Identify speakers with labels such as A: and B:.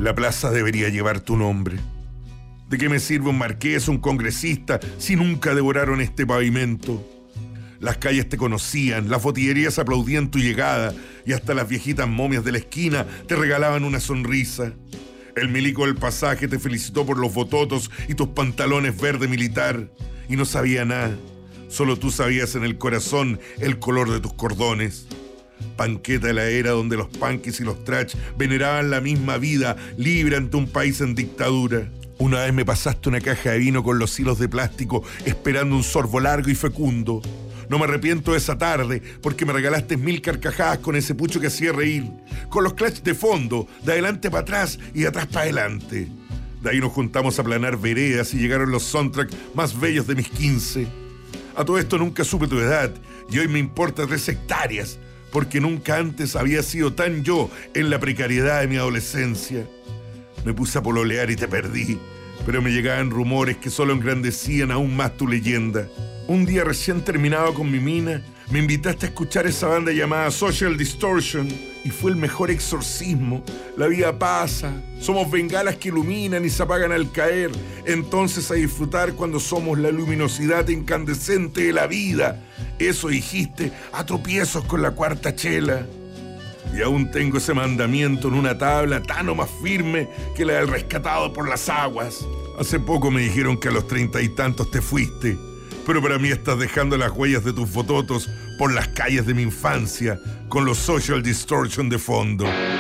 A: La plaza debería llevar tu nombre. ¿De qué me sirve un marqués o un congresista si nunca devoraron este pavimento? Las calles te conocían, las botillerías aplaudían tu llegada y hasta las viejitas momias de la esquina te regalaban una sonrisa. El milico del pasaje te felicitó por los bototos y tus pantalones verde militar y no sabía nada. Solo tú sabías en el corazón el color de tus cordones. Panqueta de la era donde los punkis y los trash veneraban la misma vida libre ante un país en dictadura. Una vez me pasaste una caja de vino con los hilos de plástico esperando un sorbo largo y fecundo. No me arrepiento de esa tarde porque me regalaste 1000 carcajadas con ese pucho que hacía reír, con los clutch de fondo, de adelante para atrás y de atrás para adelante. De ahí nos juntamos a planar veredas y llegaron los soundtracks más bellos de mis 15. A todo esto nunca supe tu edad y hoy me importa 3 hectáreas porque nunca antes había sido tan yo en la precariedad de mi adolescencia. Me puse a pololear y te perdí, pero me llegaban rumores que solo engrandecían aún más tu leyenda. Un día recién terminado con mi mina, me invitaste a escuchar esa banda llamada Social Distortion y fue el mejor exorcismo. La vida pasa, somos bengalas que iluminan y se apagan al caer, entonces a disfrutar cuando somos la luminosidad incandescente de la vida. Eso dijiste a tropiezos con la cuarta chela. Y aún tengo ese mandamiento en una tabla tan o más firme que la del rescatado por las aguas. Hace poco me dijeron que a los 30 y tantos te fuiste, pero para mí estás dejando las huellas de tus fototos por las calles de mi infancia con los Social Distortion de fondo.